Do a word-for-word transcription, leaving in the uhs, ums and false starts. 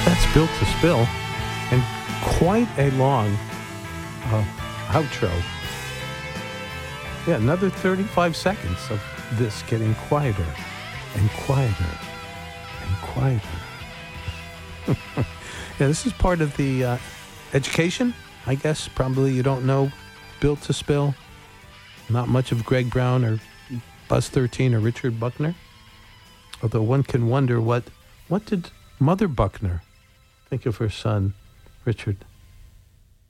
That's Built to Spill, and quite a long uh, outro. Yeah, another thirty-five seconds of this getting quieter and quieter and quieter. Yeah, this is part of the uh, education, I guess. Probably you don't know Built to Spill. Not much of Greg Brown or Buzz thirteen or Richard Buckner. Although one can wonder what what did Mother Buckner think of her son, Richard?